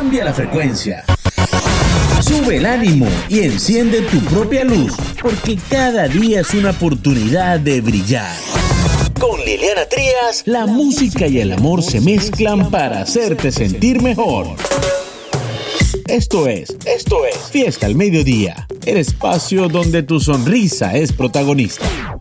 Cambia la frecuencia. Sube el ánimo y enciende tu propia luz, porque cada día es una oportunidad de brillar. Con Liliana Trías, la música y el amor se mezclan para hacerte sentir mejor. Esto es Fiesta al Mediodía, el espacio donde tu sonrisa es protagonista.